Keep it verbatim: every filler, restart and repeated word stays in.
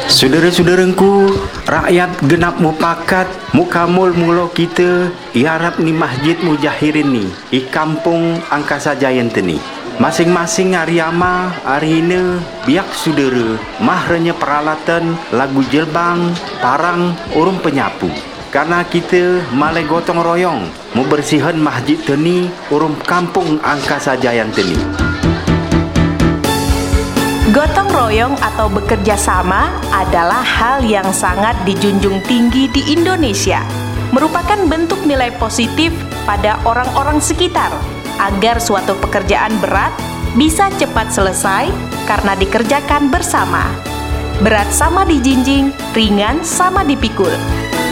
Saudara-saudaraku, rakyat genap mupakat mukamul mulo kita iharap ni Masjid Mujahirin ni i kampung Angkasa Jayan teni. Masing-masing hari ama hari ini biak saudara mahranya peralatan lagu jelbang parang urung penyapu. Karena kita malai gotong royong membersihkan masjid teni urung kampung Angkasa Jayan teni. Gotong royong atau bekerja sama adalah hal yang sangat dijunjung tinggi di Indonesia. Merupakan bentuk nilai positif pada orang-orang sekitar agar suatu pekerjaan berat bisa cepat selesai karena dikerjakan bersama. Berat sama dijinjing, ringan sama dipikul.